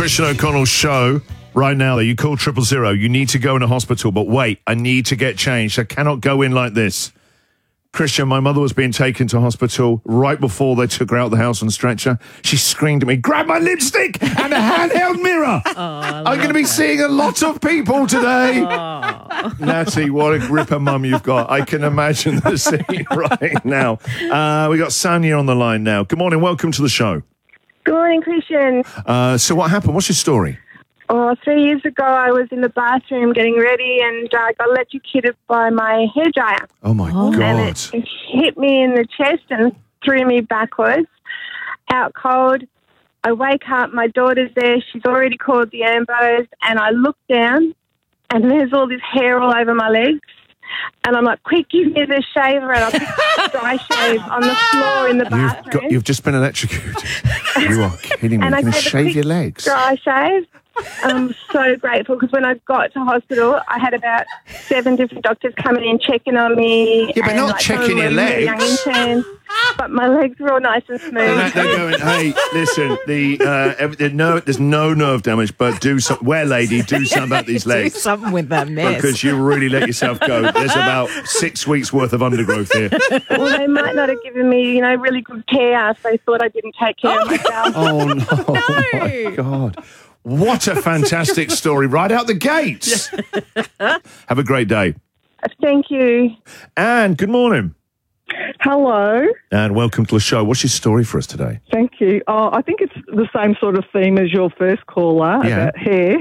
Christian O'Connell's show right now. You call 000. You need to go in a hospital, but wait, I need to get changed. I cannot go in like this. Christian, my mother was being taken to hospital right before they took her out of the house on a stretcher. She screamed at me, grab my lipstick and a handheld mirror. I'm going to be seeing a lot of people today. Natty, what a gripper mum you've got. I can imagine the scene right now. We got Sanya on the line now. Good morning. Welcome to the show. Good morning, Christian. So what happened? What's your story? 3 years ago, I was in the bathroom getting ready and got electrocuted by my hairdryer. Oh, my God. And it hit me in the chest and threw me backwards, out cold. I wake up, my daughter's there. She's already called the ambos, and I look down, and there's all this hair all over my legs. And I'm like, quick, give me the shaver. And I pick up dry shave on the floor in the bathroom. You've just been electrocuted. You are kidding me. You're going to shave your legs. Dry shave. I'm so grateful because when I got to hospital, I had about 7 different doctors coming in checking on me. Yeah, but not checking your legs. Young interns, but my legs were all nice and smooth. They're going, hey, listen, there's no nerve damage, but do lady, do something about these legs. Do something with that mess. Because you really let yourself go. There's about 6 weeks worth of undergrowth here. Well, they might not have given me, really good care if they thought I didn't take care of myself. Oh, no. Oh, my God. What a fantastic story right out the gates. Have a great day. Thank you. Anne, good morning. Hello. And welcome to the show. What's your story for us today? Thank you. I think it's the same sort of theme as your first caller about hair.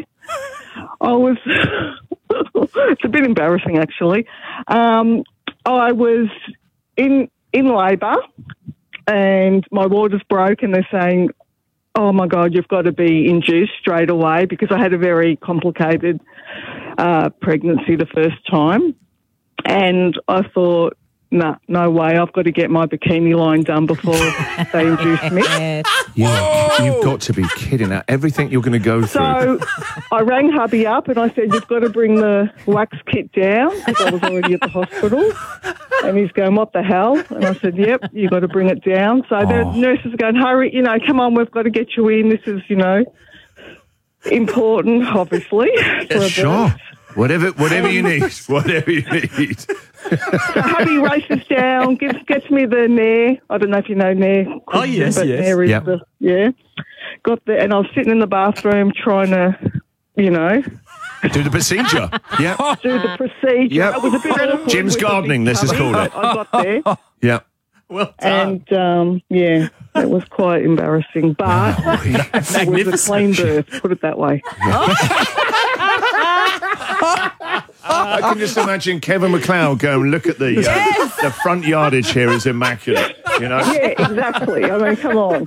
It's a bit embarrassing, actually. I was in labour and my water's broke and they're saying, oh, my God, you've got to be induced straight away because I had a very complicated pregnancy the first time. And I thought, no way, I've got to get my bikini line done before they induce me. You've got to be kidding. Now, everything you're going to go through. So I rang hubby up and I said, you've got to bring the wax kit down because I was already at the hospital. And he's going, what the hell? And I said, yep, you've got to bring it down. So the nurses are going, hurry, come on, we've got to get you in. This is, important, obviously. Sure. Whatever you need. Whatever you need. So hubby races down, gets me the Nair. I don't know if you know Nair. Oh, yes, but yes. Nair is got there, and I was sitting in the bathroom trying to, do the procedure. Yeah. do the procedure. Yep. It was a bit awkward. Jim's gardening, this is called it. I got there. Yeah. Well done. And, it was quite embarrassing. But it was a clean birth, put it that way. I can just imagine Kevin McLeod going, look at the front yardage here is immaculate, Yeah, exactly. I mean, come on.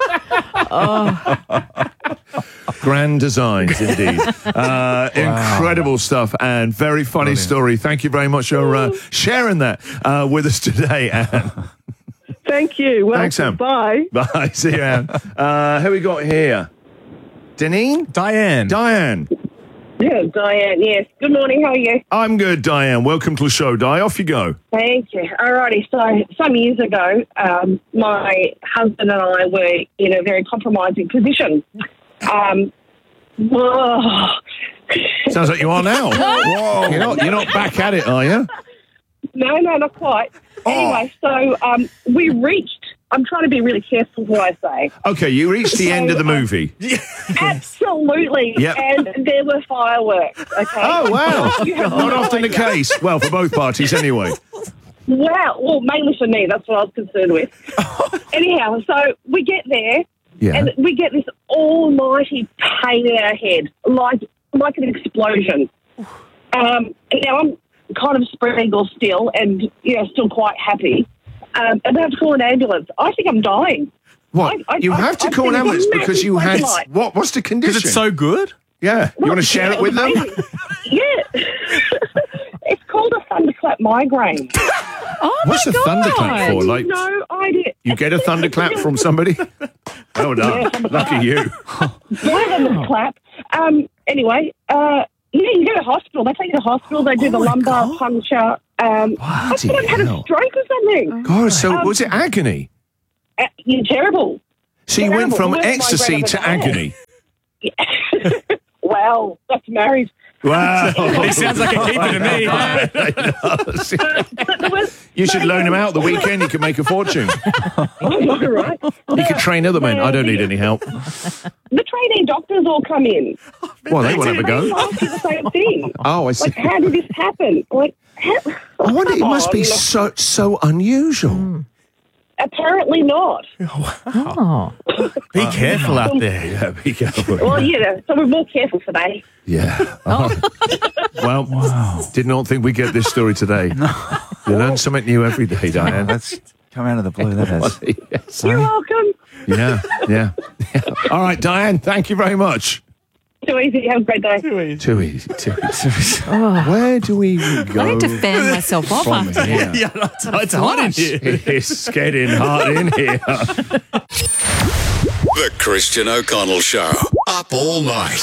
Grand designs, indeed. Incredible stuff and very funny story. Thank you very much for sharing that with us today, Anne. Thank you. Well, thanks, Anne. Bye. Bye. See you, Anne. Who we got here? Deneen? Diane. Yeah, Diane, yes. Good morning, how are you? I'm good, Diane. Welcome to the show, Di. Off you go. Thank you. Alrighty, so some years ago, my husband and I were in a very compromising position. Sounds like you are now. Whoa. You're not back at it, are you? No, not quite. Anyway, so we reached, I'm trying to be really careful what I say. Okay, you reached the end of the movie. Absolutely. Yep. And there were fireworks, okay? Oh, wow. You have Not no often the idea. case. Well, for both parties anyway. Wow. Well, mainly for me. That's what I was concerned with. Anyhow, so we get there, and we get this almighty pain in our head, like an explosion. And now I'm kind of spread-eagle still and, still quite happy. And I have to call an ambulance. I think I'm dying. What? You have to call an ambulance because you had... What's the condition? Because it's so good? Yeah. You want to share it with them? Yeah. It's called a thunderclap migraine. What's a thunderclap for? Like, no idea. You get a thunderclap from somebody? Well done. Lucky you. Thunderclap. Anyway, you go to hospital. They take you to hospital. They do the lumbar puncture. I thought I'd had a stroke or something. God, so was it agony? You're terrible. So you went from ecstasy to agony. Well, that's married. Wow. He sounds like a keeper to me. But there was, You should loan him out the weekend. You could make a fortune. I know, right? You could train other men. I don't need any help. The trainee doctors all come in. Well, they won't have a They go. ask you the same thing. Oh, I see. Like, how did this happen? Like, I wonder, it must be so unusual. Apparently not. Oh. Be careful out there. Yeah, be careful. Well, yeah, so we're more careful today. Yeah. Well, did not think we'd get this story today. You learn something new every day, Diane. That's come out of the blue, that has. Yes. You're welcome. Yeah. All right, Diane, thank you very much. Too easy. Have a great day. Too easy. Where do we go? I need to fan myself off from after that. here? Yeah, it's hot in here. It's getting hot in here. The Christian O'Connell Show. Up all night.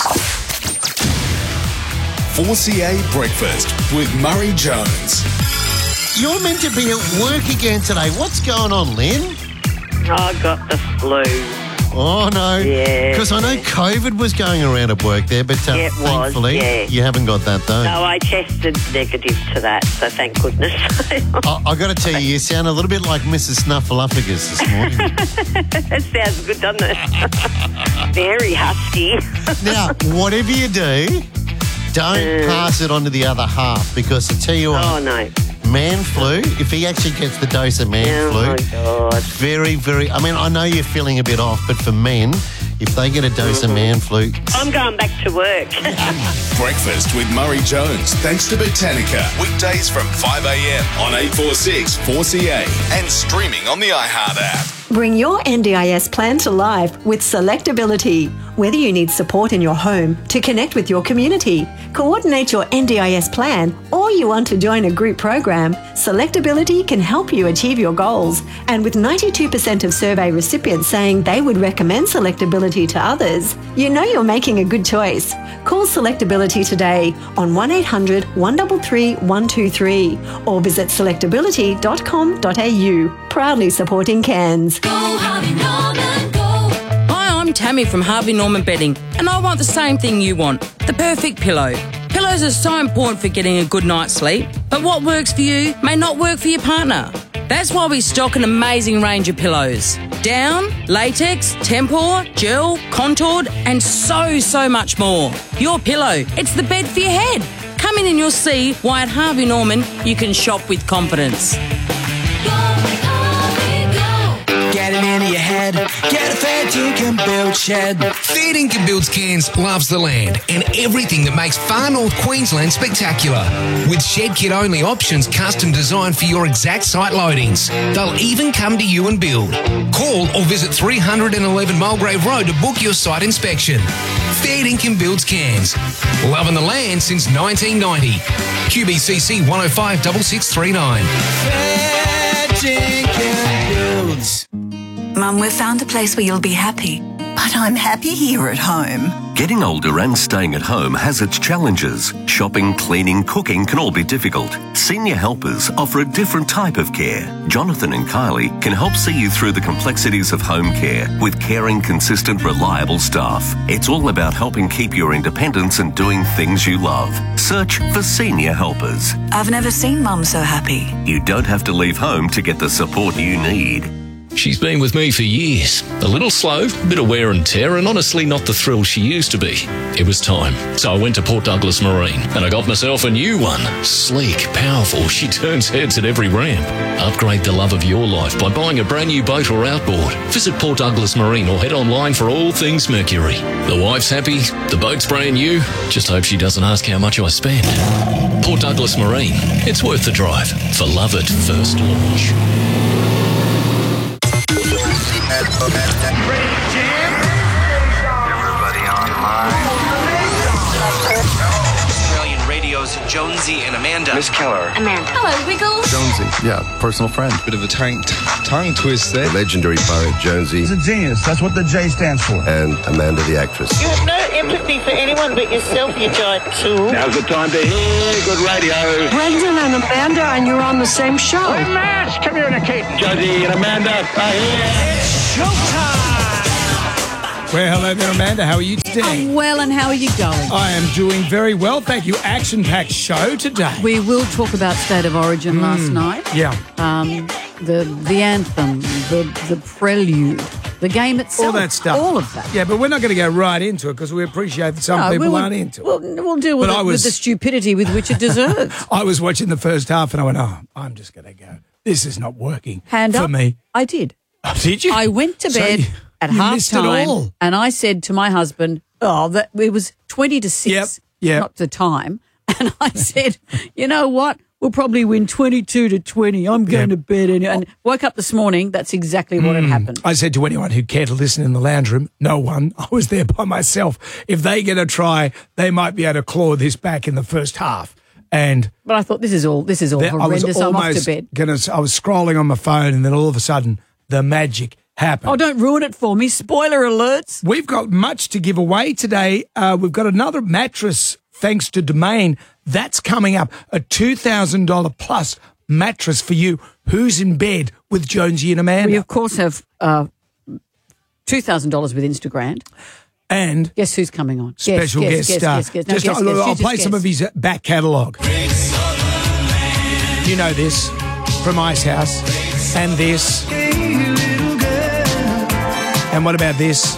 4CA Breakfast with Murray Jones. You're meant to be at work again today. What's going on, Lynn? I got the flu. Oh, no. Yeah. Because I know COVID was going around at work there, but Yeah, it was, thankfully yeah. you haven't got that, though. No, I tested negative to that, so thank goodness. I got to tell you, you sound a little bit like Mrs. Snuffleupagus this morning. That sounds good, doesn't it? Very husky. Now, whatever you do, don't pass it on to the other half, because I tell you what, Oh, no. man flu, if he actually gets the dose of man Oh, flu, my God. very, very, I mean, I know you're feeling a bit off, but for men, if they get a dose of man flu, I'm going back to work. Breakfast with Murray Jones, thanks to Botanica. Weekdays from 5 a.m. on 846 4CA and streaming on the iHeart app. Bring your NDIS plan to life with Selectability. Whether you need support in your home, to connect with your community, coordinate your NDIS plan, or you want to join a group program, Selectability can help you achieve your goals. And with 92% of survey recipients saying they would recommend Selectability to others, you know you're making a good choice. Call Selectability today on 1800 133 123 or visit selectability.com.au. Proudly supporting Cairns. Hi, I'm Tammy from Harvey Norman Bedding, and I want the same thing you want, the perfect pillow. Pillows are so important for getting a good night's sleep, but what works for you may not work for your partner. That's why we stock an amazing range of pillows. Down, latex, tempur, gel, contoured, and so much more. Your pillow, it's the bed for your head. Come in and you'll see why at Harvey Norman you can shop with confidence. Get it into your head. Get a Fair Dinkum Build shed. Fair Dinkum Builds Cairns loves the land and everything that makes far north Queensland spectacular. With shed kit only options custom designed for your exact site loadings. They'll even come to you and build. Call or visit 311 Mulgrave Road to book your site inspection. Fair Dinkum Builds Cairns. Loving the land since 1990. QBCC 105 6639. Fair Dinkum Builds. Mum, we've found a place where you'll be happy. But I'm happy here at home. Getting older and staying at home has its challenges. Shopping, cleaning, cooking can all be difficult. Senior Helpers offer a different type of care. Jonathan and Kylie can help see you through the complexities of home care with caring, consistent, reliable staff. It's all about helping keep your independence and doing things you love. Search for Senior Helpers. I've never seen Mum so happy. You don't have to leave home to get the support you need. She's been with me for years. A little slow, a bit of wear and tear, and honestly not the thrill she used to be. It was time. So I went to Port Douglas Marine, and I got myself a new one. Sleek, powerful, she turns heads at every ramp. Upgrade the love of your life by buying a brand new boat or outboard. Visit Port Douglas Marine or head online for all things Mercury. The wife's happy, the boat's brand new. Just hope she doesn't ask how much I spent. Port Douglas Marine. It's worth the drive for love at first launch. Everybody online. Australian Radio's Jonesy and Amanda. Miss Keller. Amanda. Hello, Wiggles. Jonesy, yeah, personal friend. Bit of a tongue twist there. The legendary poet Jonesy. He's a genius. That's what the J stands for. And Amanda the actress. You have no empathy for anyone but yourself, you giant tool. Now's the time to hear good radio. Brendan and Amanda, and you're on the same show. We're mass communicating. Jonesy and Amanda are here. It's showtime! Well, hello there, Amanda. How are you today? I'm well, and how are you going? I am doing very well, thank you. Action-packed show today. We will talk about State of Origin last night. Yeah. The anthem, the prelude, the game itself. All that stuff. All of that. Yeah, but we're not going to go right into it because we appreciate that some people aren't into it. We'll deal with it with the stupidity with which it deserves. I was watching the first half and I went, I'm just going to go. This is not working Hand for up. me. I did. Oh, did you? I went to bed at you missed it half-time all. and I said to my husband, that it was 20 to 6, not the time. And I said, you know what? We'll probably win 22 to 20. I'm going to bed anyway. And woke up this morning. That's exactly what had happened. I said to anyone who cared to listen in the lounge room, no one. I was there by myself. If they get a try, they might be able to claw this back in the first half. But I thought this is all horrendous. I'm off to bed. I was scrolling on my phone, and then all of a sudden, the magic happened. Oh, don't ruin it for me. Spoiler alerts. We've got much to give away today. We've got another mattress, thanks to Domain. That's coming up. A $2,000 plus mattress for you. Who's in bed with Jonesy and Amanda? We, of course, have $2,000 with Instagram. And guess who's coming on? Special guest. I'll play some of his back catalogue. You know this from Ice House. And this. And what about this?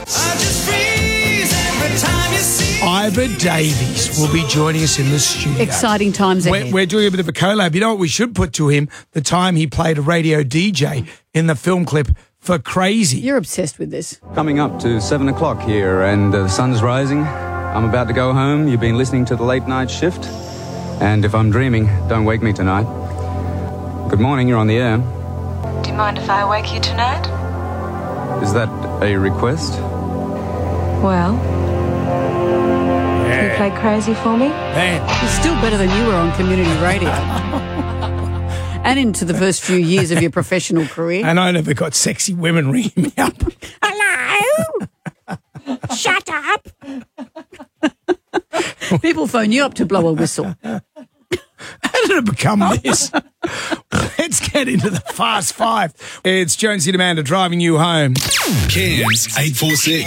Ivor Davies will be joining us in the studio. Exciting times ahead. We're doing a bit of a collab. You know what we should put to him? The time he played a radio DJ in the film clip for Crazy. You're obsessed with this. Coming up to 7 o'clock here and the sun's rising. I'm about to go home. You've been listening to the late night shift. And if I'm dreaming, don't wake me tonight. Good morning, you're on the air. Do you mind if I wake you tonight? Is that a request? Well, can you play Crazy for me? You're still better than you were on community radio. And into the first few years of your professional career. And I never got sexy women ringing me up. Hello? Shut up. People phone you up to blow a whistle. How did it become this? Let's get into the Fast Five. It's Jonesy and Amanda driving you home. Cairns 846.